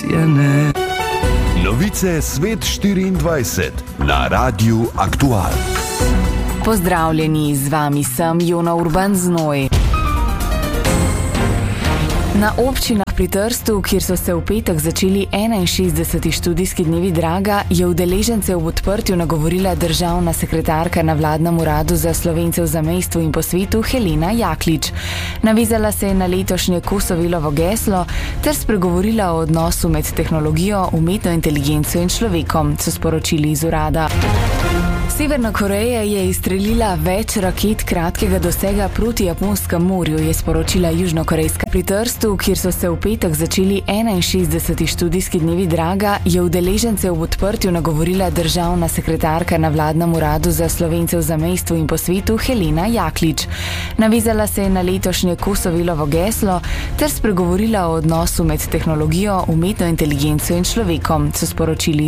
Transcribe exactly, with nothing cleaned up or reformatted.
je ne. Novice Svet štiriindvajset na Radiu Aktual. Pozdravljeni, z vami sem Jona Urban Znoj. Na občinah pri Trstu, kjer so se v petek začeli enainšestdeseti študijski dnevi Draga, je udeležence v odprtju nagovorila državna sekretarka na vladnem uradu za Slovence v zamejstvu in po svetu Helena Jaklič. Navezala se je na letošnje Kosovelovo geslo ter spregovorila o odnosu med tehnologijo, umetno inteligenco in človekom, so sporočili iz urada. Severna Koreja je izstrelila več raket kratkega dosega proti Japonskem morju, je sporočila južnokorejska. Pri Trstu, kjer so se v petek začeli enainšestdeseti študijski dnevi Draga, je udeležence v odprtju nagovorila državna sekretarka na vladnem uradu za Slovence v zamejstvu in po svetu Helena Jaklič. Navezala se je na letošnje Kosovelovo geslo ter spregovorila o odnosu med tehnologijo, umetno inteligenco in človekom, so sporočili